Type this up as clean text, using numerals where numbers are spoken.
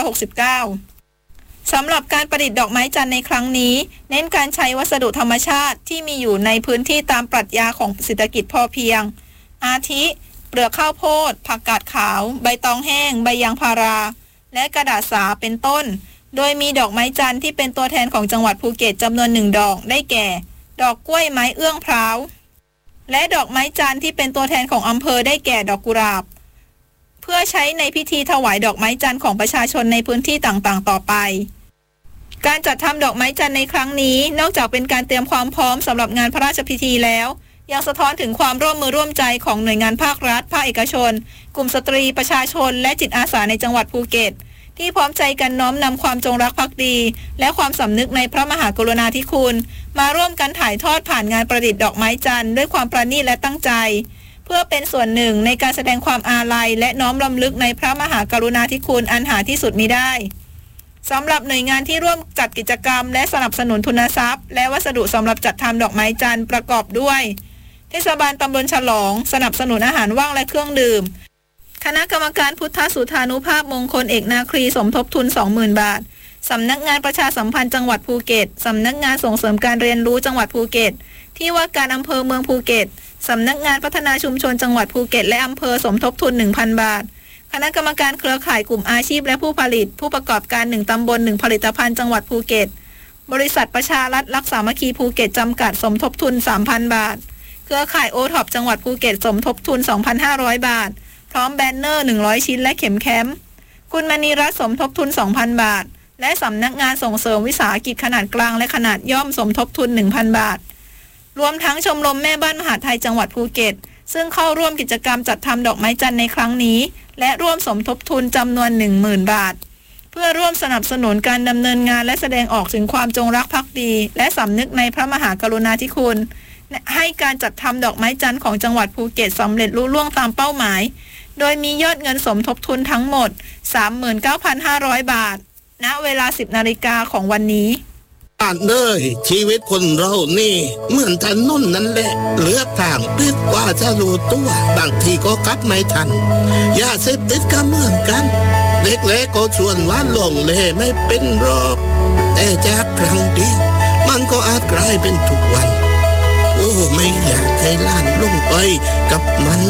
2569 สำหรับการประดิษฐ์ดอกไม้จันทร์ในครั้งนี้เน้นการใช้วัสดุธรรมชาติที่มีอยู่ในพื้นที่ตามปรัชญาของเศรษฐกิจพอเพียงอาทิเปลือกข้าวโพดผักกาดขาวใบตองแห้งใบยางพาราและกระดาษสาเป็นต้นโดยมีดอกไม้จันทร์ที่เป็นตัวแทนของจังหวัดภูเก็ตจำนวน1 ดอกได้แก่ดอกกล้วยไม้เอื้องพร้าวและดอกไม้จันทร์ที่เป็นตัวแทนของอำเภอได้แก่ดอกกุหลาบเพื่อใช้ในพิธีถวายดอกไม้จันทร์ของประชาชนในพื้นที่ต่างๆต่อไปการจัดทำดอกไม้จันทร์ในครั้งนี้นอกจากเป็นการเตรียมความพร้อมสำหรับงานพระราชพิธีแล้วยังสะท้อนถึงความร่วมมือร่วมใจของหน่วยงานภาครัฐภาคเอกชนกลุ่มสตรีประชาชนและจิตอาสาในจังหวัดภูเก็ตที่พร้อมใจกันน้อมนำความจงรักภักดีและความสำนึกในพระมหากรุณาธิคุณมาร่วมกันถ่ายทอดผ่านงานประดิษฐ์ดอกไม้จันทร์ด้วยความประณีตและตั้งใจเพื่อเป็นส่วนหนึ่งในการแสดงความอาลัยและน้อมรำลึกในพระมหากรุณาธิคุณอันหาที่สุดมิได้สำหรับหน่วยงานที่ร่วมจัดกิจกรรมและสนับสนุนทุนทรัพย์และวัสดุสำหรับจัดทำดอกไม้จันทร์ประกอบด้วยเทศบาลตำบลฉลองสนับสนุนอาหารว่างและเครื่องดื่มคณะกรรมการพุทธสุธานุภาพมงคลเอกนาครีสมทบทุน 20,000 บาทสำนักงานประชาสัมพันธ์จังหวัดภูเก็ตสำนักงานส่งเสริมการเรียนรู้จังหวัดภูเก็ตที่ว่าการอำเภอเมืองภูเก็ตสำนักงานพัฒนาชุมชนจังหวัดภูเก็ตและอำเภอสมทบทุน 1,000 บาทคณะกรรมการเครือข่ายกลุ่มอาชีพและผู้ผลิตผู้ประกอบการ1ตำบล1ผลิตภัณฑ์จังหวัดภูเก็ตบริษัทประชารัฐรักสามัคคีภูเก็ตจำกัดสมทบทุน 3,000 บาทเครือข่ายโอท็อปจังหวัดภูเก็ตสมทบทุน 2,500 บาทพร้อมแบนเนอร์100ชิ้นและเข็มแคมคุณมณีรัตน์สมทบทุน 2,000 บาทและสำนักงานส่งเสริมวิสาหกิจขนาดกลางและขนาดย่อมสมทบทุน 1,000 บาทรวมทั้งชมรมแม่บ้านมหาไทยจังหวัดภูเก็ตซึ่งเข้าร่วมกิจกรรมจัดทำดอกไม้จันทร์ในครั้งนี้และร่วมสมทบทุนจำนวน 10,000 บาทเพื่อร่วมสนับสนุนการดำเนินงานและแสดงออกถึงความจงรักภักดีและสำนึกในพระมหากรุณาธิคุณให้การจัดทำดอกไม้จันทร์ของจังหวัดภูเก็ตสำเร็จลุล่วงตามเป้าหมายโดยมียอดเงินสมทบทุนทั้งหมด 39,500 บาทณเวลา 10 นาฬิกาของวันนี้อ่านเลยชีวิตคนเรานี่เหมือนถนนนั่นแหละเลือกทางปิดกว่าจะรู้ตัวบางทีก็กลับไม่ทันยาเสพติดก็เหมือนกันเล็กๆก็ชวนว่าหลงเล่ไม่เป็นรอบแต่จากครั้งเดียวมันก็อาจกลายเป็นทุกวันโอ้ไม่อยากให้ล้านลงไปกับมัน